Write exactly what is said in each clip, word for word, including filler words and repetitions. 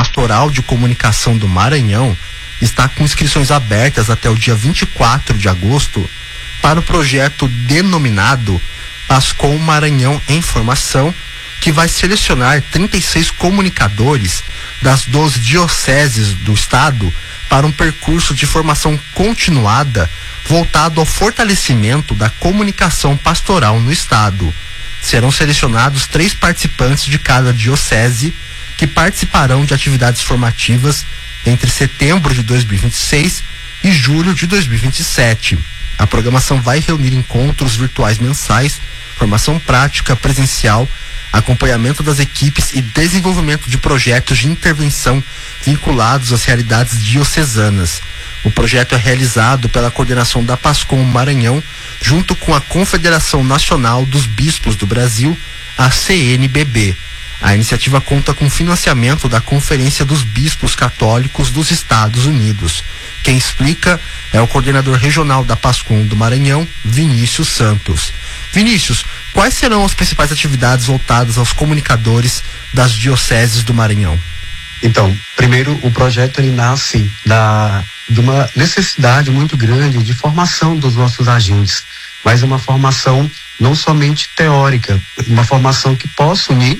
Pastoral de Comunicação do Maranhão está com inscrições abertas até o dia vinte e quatro de agosto para o projeto denominado PASCOM Maranhão em Formação, que vai selecionar trinta e seis comunicadores das doze dioceses do estado para um percurso de formação continuada voltado ao fortalecimento da comunicação pastoral no estado. Serão selecionados três participantes de cada diocese que participarão de atividades formativas entre setembro de dois mil e vinte e seis e julho de dois mil e vinte e sete. A programação vai reunir encontros virtuais mensais, formação prática presencial, acompanhamento das equipes e desenvolvimento de projetos de intervenção vinculados às realidades diocesanas. O projeto é realizado pela coordenação da PASCOM Maranhão, junto com a Confederação Nacional dos Bispos do Brasil, a C N B B. A iniciativa conta com financiamento da Conferência dos Bispos Católicos dos Estados Unidos. Quem explica é o coordenador regional da PASCOM do Maranhão, Vinícius Santos. Vinícius, quais serão as principais atividades voltadas aos comunicadores das dioceses do Maranhão? Então, primeiro, o projeto ele nasce da, de uma necessidade muito grande de formação dos nossos agentes, mas uma formação não somente teórica, uma formação que possa unir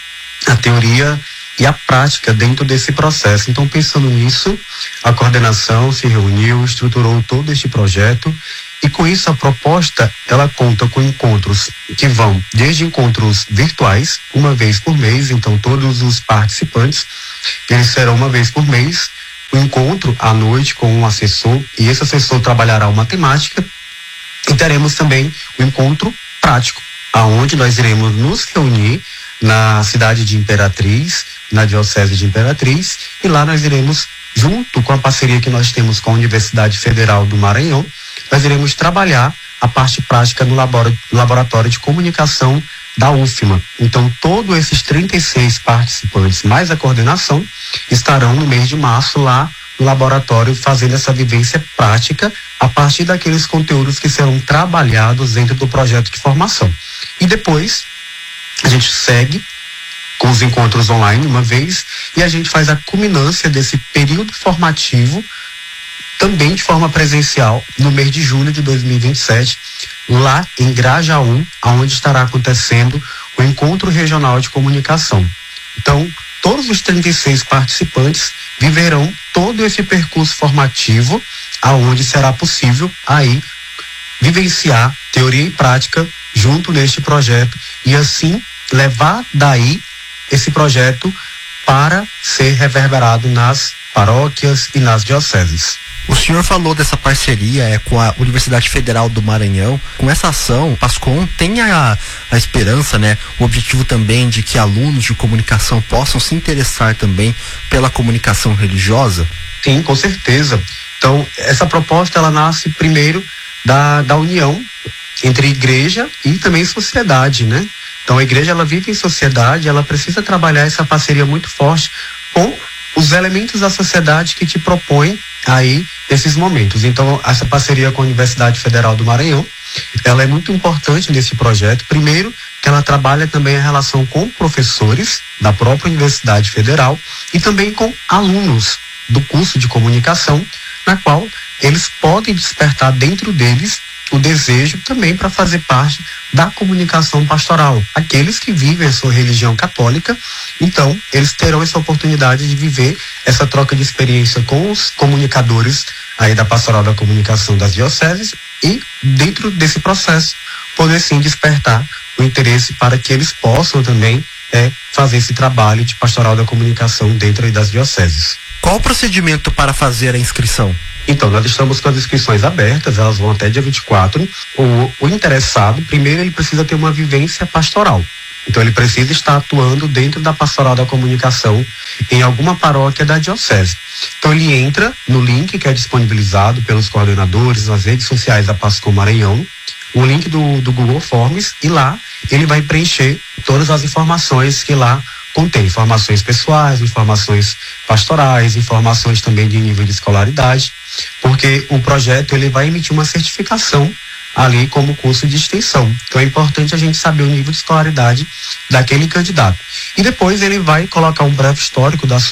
a teoria e a prática dentro desse processo. Então, pensando nisso, a coordenação se reuniu, estruturou todo este projeto e com isso a proposta, ela conta com encontros que vão desde encontros virtuais, uma vez por mês, então todos os participantes, eles serão uma vez por mês, um encontro à noite com um assessor, e esse assessor trabalhará uma temática, e teremos também o um encontro prático, aonde nós iremos nos reunir na cidade de Imperatriz, na diocese de Imperatriz, e lá nós iremos, junto com a parceria que nós temos com a Universidade Federal do Maranhão, nós iremos trabalhar a parte prática no laboratório de comunicação da U F M A. Então, todos esses trinta e seis participantes, mais a coordenação, estarão no mês de março lá no laboratório fazendo essa vivência prática a partir daqueles conteúdos que serão trabalhados dentro do projeto de formação. E depois, a gente segue com os encontros online uma vez e a gente faz a culminância desse período formativo também de forma presencial no mês de julho de dois mil e vinte e sete, lá em Grajaú, onde estará acontecendo o Encontro Regional de Comunicação. Então, todos os trinta e seis participantes viverão todo esse percurso formativo, aonde será possível aí vivenciar teoria e prática junto neste projeto e assim levar daí esse projeto para ser reverberado nas paróquias e nas dioceses. O senhor falou dessa parceria é, com a Universidade Federal do Maranhão. Com essa ação, o PASCOM tem a, a esperança, né, o objetivo também de que alunos de comunicação possam se interessar também pela comunicação religiosa? Sim, com certeza. Então, essa proposta ela nasce primeiro da, da união entre igreja e também sociedade, né? Então, a igreja ela vive em sociedade, ela precisa trabalhar essa parceria muito forte com os elementos da sociedade que te propõem aí esses momentos. Então, essa parceria com a Universidade Federal do Maranhão, ela é muito importante nesse projeto. Primeiro, que ela trabalha também a relação com professores da própria Universidade Federal e também com alunos do curso de comunicação, na qual eles podem despertar dentro deles o desejo também para fazer parte da comunicação pastoral. Aqueles que vivem a sua religião católica, então, eles terão essa oportunidade de viver essa troca de experiência com os comunicadores aí da Pastoral da Comunicação das dioceses e, dentro desse processo, poder sim despertar o interesse para que eles possam também é, fazer esse trabalho de Pastoral da Comunicação dentro aí das dioceses. Qual o procedimento para fazer a inscrição? Então, nós estamos com as inscrições abertas, elas vão até dia vinte e quatro. O, o interessado, primeiro, ele precisa ter uma vivência pastoral. Então, ele precisa estar atuando dentro da Pastoral da Comunicação em alguma paróquia da diocese. Então, ele entra no link que é disponibilizado pelos coordenadores nas redes sociais da PASCOM Maranhão, um link do, do Google Forms, e lá ele vai preencher todas as informações que lá contém, informações pessoais, informações pastorais, informações também de nível de escolaridade, porque o projeto ele vai emitir uma certificação ali como curso de extensão. Então é importante a gente saber o nível de escolaridade daquele candidato. E depois ele vai colocar um breve histórico da sua